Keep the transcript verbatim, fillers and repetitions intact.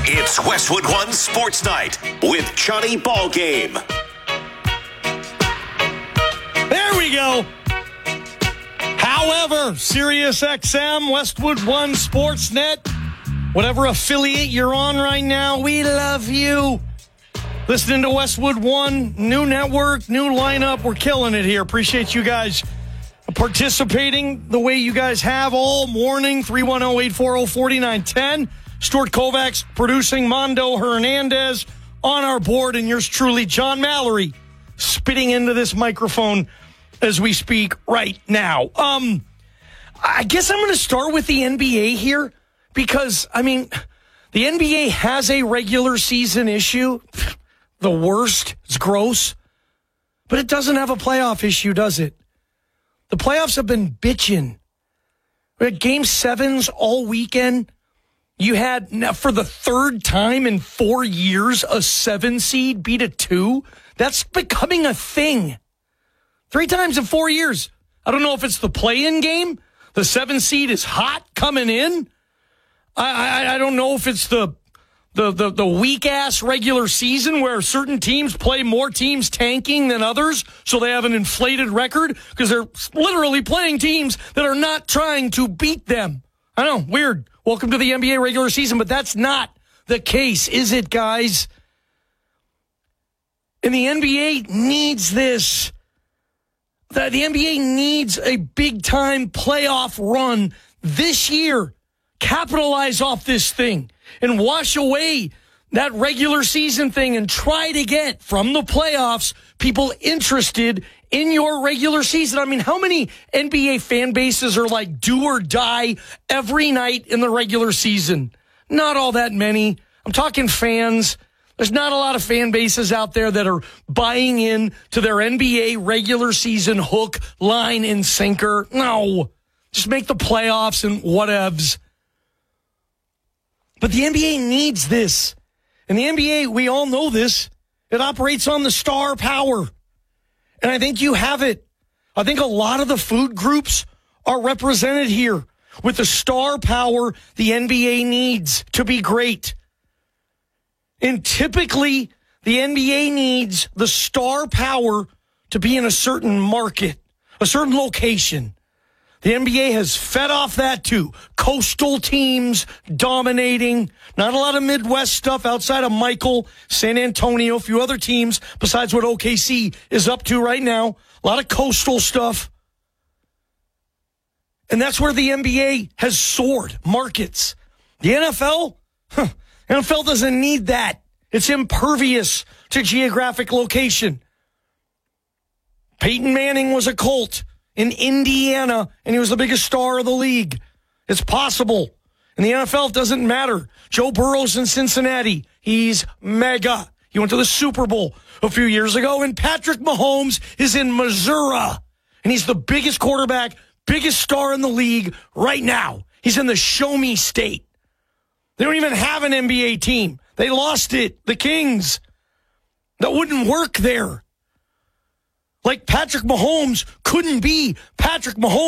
It's Westwood One Sports Night with Johnny Ballgame. There we go. However, Sirius X M, Westwood One Sportsnet, whatever affiliate you're on right now, we love you. Listening to Westwood One, new network, new lineup. We're killing it here. Appreciate you guys participating the way you guys have all morning. three one zero, eight four zero, four nine one zero. Stuart Kovacs producing, Mondo Hernandez on our board, and yours truly, John Mallory, spitting into this microphone as we speak right now. Um, I guess I'm going to start with the N B A here because, I mean, the N B A has a regular season issue. The worst. It's gross. But it doesn't have a playoff issue, does it? The playoffs have been bitching. We had game sevens all weekend. You had, now for the third time in four years, a seven seed beat a two. That's becoming a thing. Three times in four years. I don't know if it's the play-in game. The seven seed is hot coming in. I, I, I don't know if it's the the the, the weak-ass regular season where certain teams play more teams tanking than others, so they have an inflated record because they're literally playing teams that are not trying to beat them. I know, weird. Welcome to the N B A regular season, but that's not the case, is it, guys? And the N B A needs this. The, the N B A needs a big-time playoff run this year. Capitalize off this thing and wash away that regular season thing and try to get from the playoffs people interested in your regular season. I mean, how many N B A fan bases are like do or die every night in the regular season? Not all that many. I'm talking fans. There's not a lot of fan bases out there that are buying in to their N B A regular season hook, line, and sinker. No. Just make the playoffs and whatevs. But the N B A needs this. And the N B A, we all know this, it operates on the star power. And I think you have it. I think a lot of the food groups are represented here with the star power the N B A needs to be great. And typically, the N B A needs the star power to be in a certain market, a certain location. The N B A has fed off that too. Coastal teams dominating. Not a lot of Midwest stuff outside of Michael, San Antonio, a few other teams besides what O K C is up to right now. A lot of coastal stuff. And that's where the N B A has soared. Markets. The N F L? Huh. N F L doesn't need that. It's impervious to geographic location. Peyton Manning was a Colt in Indiana, and he was the biggest star of the league. It's possible. In the N F L, it doesn't matter. Joe Burrow's in Cincinnati. He's mega. He went to the Super Bowl a few years ago, and Patrick Mahomes is in Missouri, and he's the biggest quarterback, biggest star in the league right now. He's in the show-me state. They don't even have an N B A team. They lost it. The Kings. That wouldn't work there. Like Patrick Mahomes couldn't be Patrick Mahomes